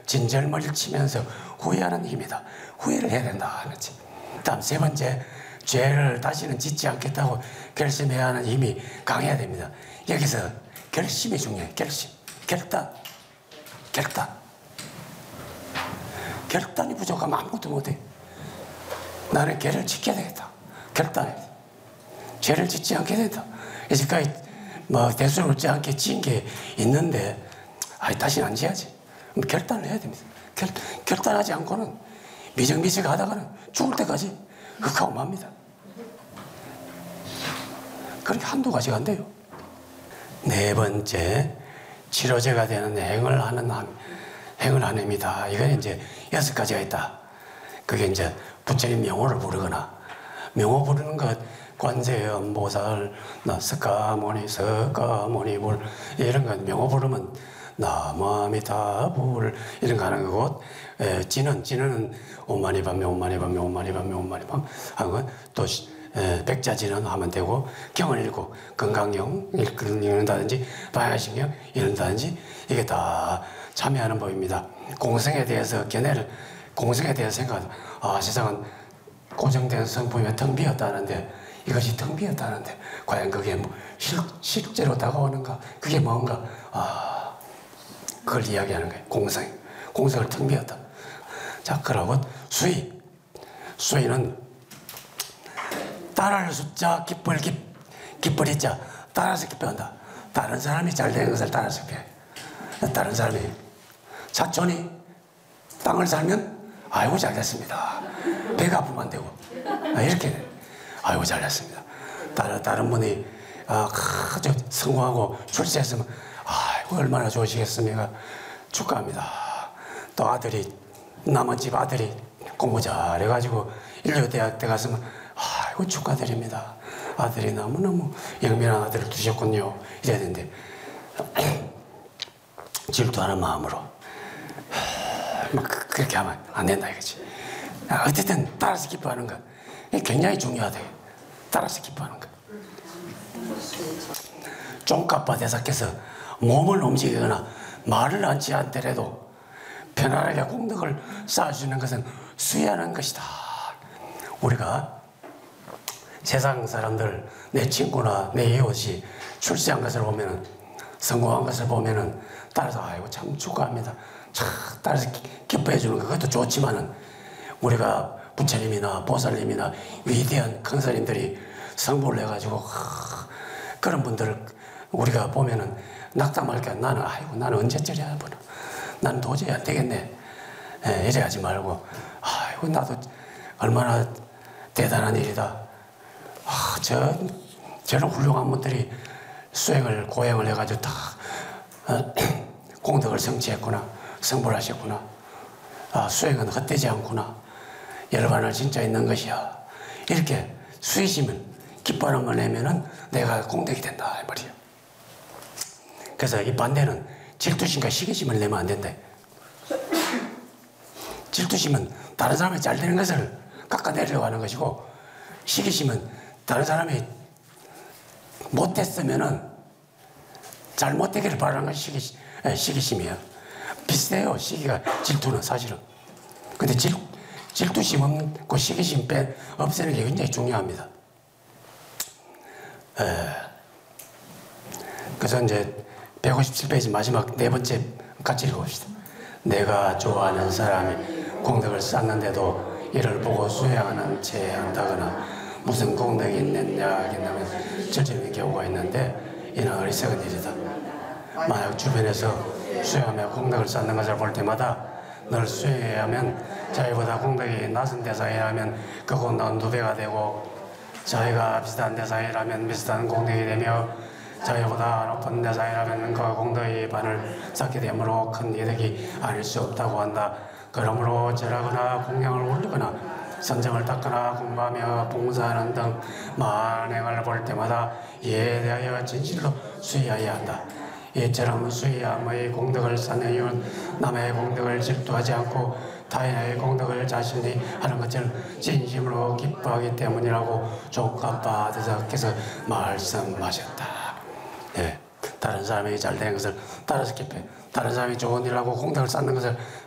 진절머리를 치면서 후회하는 힘이다. 후회를 해야 된다 하는지. 다음 세 번째, 죄를 다시는 짓지 않겠다고 결심해야 하는 힘이 강해야 됩니다. 여기서 결심이 중요해요. 결심, 결단. 결단이 부족하면 아무것도 못해. 나는 죄를 지켜야 되겠다. 결단해. 죄를 짓지 않게 된다. 이제까지 대수를 얻지 않게 지은 게 있는데 다시는 안 지어야지. 결단을 해야 됩니다. 결단하지 않고는 미적미적 하다가는 죽을 때까지 흑하고 맙니다. 그렇게 한두 가지가 안 돼요. 네 번째, 치료제가 되는 행을 하는 힘이다. 이건 이제 6가지가 있다. 그게 이제 부처님 명호를 부르거나, 명호 부르는 것, 관세음보살, 석가모니, 석가모니불, 이런 거 명호 부르면 나무아미타불 이런 거 하는 거고, 진은 옴마니밤메 옴마니밤메 옴마니밤메 옴마니밤 하는 건 또 백자진은 하면 되고, 경을 읽고 건강경 읽는다든지 바야신경 읽는다든지 이게 다 참여하는 법입니다. 공성에 대해서 공성에 대해서 생각하다. 세상은 고정된 성품이 텅 비었다는데, 이것이 텅 비었다는데 과연 그게 실제로 다가오는가? 그게 뭔가? 그걸 이야기하는 거예요. 공성을 텅 비었다. 자, 그러고 수의는 따라할 숫자, 기쁠 자 따라서 기뻐한다. 다른 사람이 잘 되는 것을 따라서 기뻐해. 다른 사람이 사촌이 땅을 살면 아이고 잘 됐습니다. 배가 아프면 안 되고 이렇게 아이고 잘 됐습니다. 다른 분이 아주 성공하고 출세했으면 아이고 얼마나 좋으시겠습니까? 축하합니다. 또 남은 집 아들이 공부 잘해가지고 인류대학 때 갔으면 아이고 축하드립니다. 아들이 너무너무 영민한 아들을 두셨군요. 이래야 되는데 질투하는 마음으로 그렇게 하면 안 된다 이거지. 어쨌든 따라서 기뻐하는 것 굉장히 중요하다. 따라서 기뻐하는 것. 쫑까빠 대사께서 몸을 움직이거나 말을 하지 않더라도 편안하게 공덕을 쌓아주는 것은 수행하는 것이다. 우리가 세상 사람들, 내 친구나 내 이웃이 출세한 것을 보면은, 성공한 것을 보면은 따라서 아이고 참 축하합니다. 참 따라서 기뻐해 주는 그것도 좋지만은, 우리가 부처님이나 보살님이나 위대한 큰스님들이 성불을 해가지고 그런 분들을 우리가 보면은 낙담할게. 나는 언제쯤이야 보나. 나는 도저히 안 되겠네. 이래하지 말고 아이고 나도 얼마나 대단한 일이다. 저런 훌륭한 분들이 고행을 해가지고 다 공덕을 성취했구나. 성불하셨구나. 수행은 헛되지 않구나. 열반을 진짜 있는 것이야. 이렇게 수의심을 기뻐하는 걸 내면은 내가 공덕이 된다 이 말이야. 그래서 이 반대는 질투심과 시기심을 내면 안 된다. 질투심은 다른 사람이 잘 되는 것을 깎아내려고 하는 것이고, 시기심은 다른 사람이 못됐으면은 잘못되기를 바라는 것이 시기심이에요. 비슷해요. 시기가 질투는 사실은. 근데 질투심은 그 시기심 없애는 게 굉장히 중요합니다. 그래서 이제 157페이지 마지막 네 번째 같이 읽어봅시다. 내가 좋아하는 사람이 공덕을 쌓는데도 이를 보고 수행하는 채 한다거나 무슨 공덕이 있느냐 하겠냐면 절절히 경우가 있는데 이는 어리석은 일이다. 만약 주변에서 수행하며 공덕을 쌓는 것을 볼 때마다 널 수행해야 하면 자기보다 공덕이 낮은 데서 일하면 그 공덕은 2배가 되고, 자기가 비슷한 데서 일하면 비슷한 공덕이 되며, 자기보다 높은 데서 일하면 그 공덕의 반을 쌓게 되므로 큰 이득이 아닐 수 없다고 한다. 그러므로 절하거나 공양을 올리거나 선정을 닦거나 공부하며 봉사하는 등 만행을 볼 때마다 이에 대하여 진실로 수의하여야 한다. 이처럼 수의함의 공덕을 쌓는 이유는 남의 공덕을 질투하지 않고 타인의 공덕을 자신이 하는 것을 진심으로 기뻐하기 때문이라고 쫑까빠 대사께서 말씀하셨다. 네, 다른 사람이 잘 되는 것을 따라서 기뻐해. 다른 사람이 좋은 일을 하고 공덕을 쌓는 것을